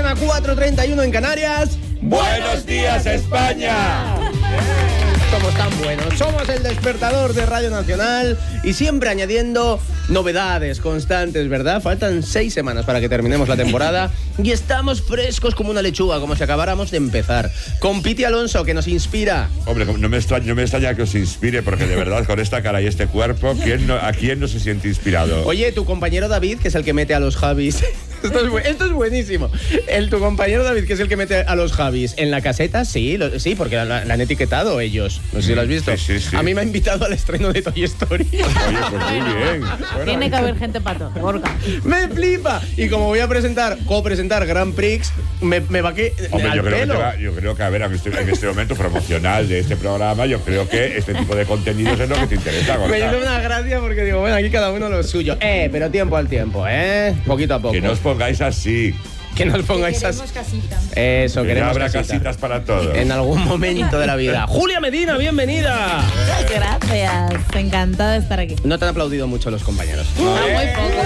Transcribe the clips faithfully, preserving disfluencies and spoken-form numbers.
mañana, cuatro treinta y uno en Canarias. ¡Buenos días, España! Somos tan buenos, somos el despertador de Radio Nacional y siempre añadiendo novedades constantes, ¿verdad? Faltan seis semanas para que terminemos la temporada y estamos frescos como una lechuga, como si acabáramos de empezar. Con Piti Alonso, que nos inspira. Hombre, no me extraña, no me extraña que os inspire, porque de verdad, con esta cara y este cuerpo, ¿quién no, ¿a quién no se siente inspirado? Oye, tu compañero David, que es el que mete a los Javis... Esto es, bu- esto es buenísimo. El, tu compañero David, que es el que mete a los Javis en la caseta, sí, lo, sí, porque la, la han etiquetado ellos. No sé si lo has visto. Sí, sí, sí. A mí me ha invitado al estreno de Toy Story. Oye, pues muy bien. Bueno, Tiene que haber gente pato, Gorka. ¡Me flipa! Y como voy a presentar, co-presentar Grand Prix, me, me va que Hombre, al yo creo, que pelo. te va- yo creo que, a ver, en este, en este momento promocional de este programa, yo creo que este tipo de contenidos es lo que te interesa, Gorka. Me hizo una gracia porque digo, bueno, aquí cada uno lo suyo. Eh, pero tiempo al tiempo, ¿eh? Poquito a poco. Que no os pongáis así. Que nos pongáis así. casita. Eso, Que ya queremos habrá casita. casitas para todos. En algún momento de la vida. Julia Medina, bienvenida. Gracias, encantada de estar aquí. No te han aplaudido mucho los compañeros. Ah, muy poco,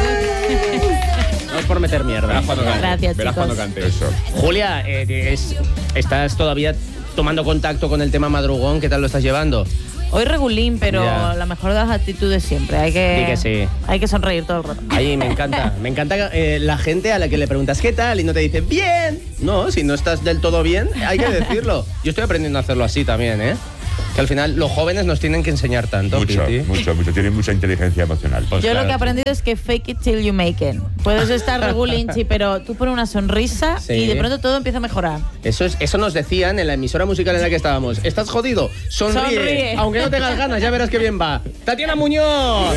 muy No es por meter mierda. Gracias, Verás chicos. cuando cante. Eso. Julia, eh, es- ¿estás todavía tomando contacto con el tema madrugón? ¿Qué tal lo estás llevando? Hoy regulín, pero Ya. la mejor de las actitudes siempre. Hay que, Di que sí. Hay que sonreír todo el rato. Ahí me encanta. Me encanta eh, la gente a la que le preguntas ¿qué tal? Y no te dice ¡bien! No, si no estás del todo bien, hay que decirlo. Yo estoy aprendiendo a hacerlo así también, ¿eh? Que al final los jóvenes nos tienen que enseñar tanto, Mucho, Piti. mucho, mucho. Tienen mucha inteligencia emocional. Pues Yo claro. lo que he aprendido es que fake it till you make it. Puedes estar regulinchi, pero tú pones una sonrisa Sí. y de pronto todo empieza a mejorar. Eso, es, eso nos decían en la emisora musical en la que estábamos. ¿Estás jodido? Sonríe. Sonríe. Aunque no tengas ganas, ya verás qué bien va. ¡Tatiana Muñoz!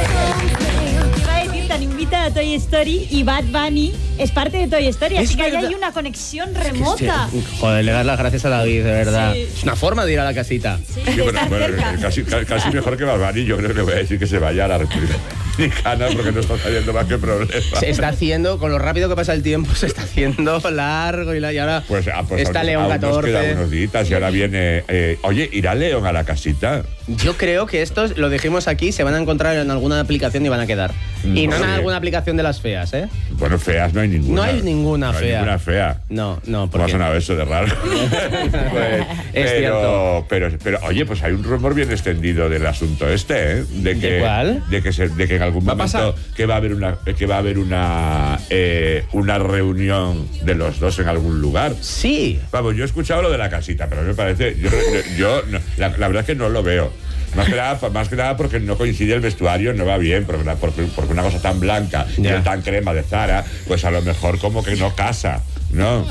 Iba a decir, tan invita a Toy Story y Bad Bunny es parte de Toy Story, Es así que ahí verdad. hay una conexión remota. Sí. Joder, le das las gracias a David, de verdad. Sí. Es una forma de ir a la casita. Sí, Sí, de bueno, estar bueno, cerca. casi, ca- casi mejor que Balbani. Yo creo que le voy a decir que se vaya a la República Dominicana porque no está saliendo más que problema. Se está haciendo, con lo rápido que pasa el tiempo, se está haciendo largo y, la, y ahora Pues, ah, pues está aún- León aún nos catorce. quedan unos días y ahora viene... eh, oye, ¿irá León a la casita? Yo creo que estos, lo dijimos aquí, se van a encontrar en alguna aplicación y van a quedar. Y no en Sí. alguna aplicación de las feas, ¿eh? Bueno, feas no hay ninguna. No hay ninguna No hay fea. ninguna fea. No, no, ¿Cómo ha porque... sonado eso de raro? Pues, Es pero, cierto. Pero, pero, oye, pues hay un rumor bien extendido del asunto este, ¿eh? De que, ¿De cuál? De que, se- de que en algún ¿Va a momento pasar? que va a haber una que va a haber una eh, una reunión de los dos en algún lugar. Sí. Vamos, yo he escuchado lo de la casita, pero me parece, yo, yo no, la, la verdad es que no lo veo. Más que, nada, más que nada porque no coincide el vestuario, no va bien, porque, una- porque, porque una cosa tan blanca y Ya. tan crema de Zara, pues a lo mejor como que no casa, ¿no?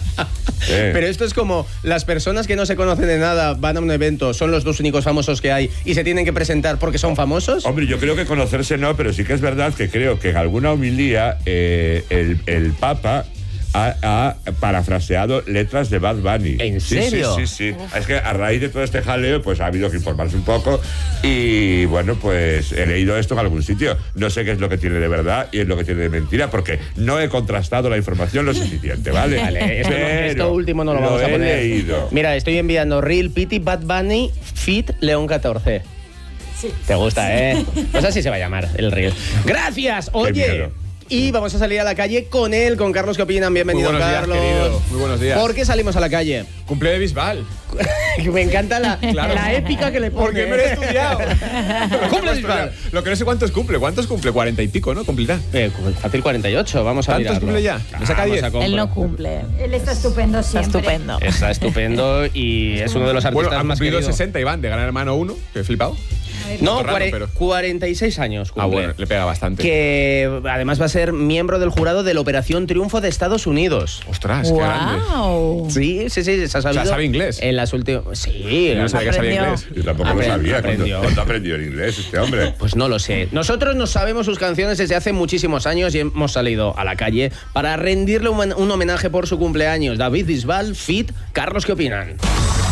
Eh. Pero esto es como las personas que no se conocen de nada van a un evento, son los dos únicos famosos que hay y se tienen que presentar porque son famosos. Hombre, yo creo que conocerse no, pero sí que es verdad que creo que en alguna homilía eh, el, el Papa ha, ha parafraseado letras de Bad Bunny. ¿En Sí, serio? Sí, sí, sí. Es que a raíz de todo este jaleo, pues ha habido que informarse un poco y, bueno, pues he leído esto en algún sitio. No sé qué es lo que tiene de verdad y es lo que tiene de mentira, porque no he contrastado la información lo suficiente, ¿vale? Vale, esto, no- Pero esto último no lo vamos a he poner. leído. Mira, estoy enviando Real Pity Bad Bunny Fit León catorce. Sí. Te gusta, ¿eh? Pues así se va a llamar el Reel. Gracias, oye. miedo. Y vamos a salir a la calle con él, con Carlos. ¿Qué opinan? Bienvenido, Muy buenos días, Carlos. querido. Muy buenos días. ¿Por qué salimos a la calle? Cumple de Bisbal. Me encanta la, Claro. la épica que le pone. Porque me lo he estudiado. Cumple Bisbal. Lo que no sé cuántos cumple. ¿Cuántos cumple? Cuarenta y pico, ¿no? Cumplirá. Eh, fácil cuarenta y ocho, vamos a ¿Tantos mirarlo. cumple ya? ¿Me saca Vamos diez? a comprar. Él no cumple. Él está estupendo Está siempre. estupendo. Está estupendo y es uno de los artistas Bueno, han más cumplido queridos. sesenta, Iván, de Gran Hermano uno, que he flipado. No, Raro, cuare- pero- cuarenta y seis años Ah, cumple. bueno, le pega bastante. Que además va a ser miembro del jurado de la Operación Triunfo de Estados Unidos. Ostras, qué grande. Wow. Sí, sí, sí, se ha sabido. ¿sabe inglés? En las últimas. Sí, Yo no sabía que sabía Aprendió. inglés. Yo tampoco Apre- lo sabía. aprendió. ¿Cuándo, cuándo aprendió el inglés este hombre? Pues no lo sé. Nosotros no sabemos sus canciones desde hace muchísimos años y hemos salido a la calle para rendirle un, un homenaje por su cumpleaños. David Bisbal, Fit, Carlos, ¿qué opinan?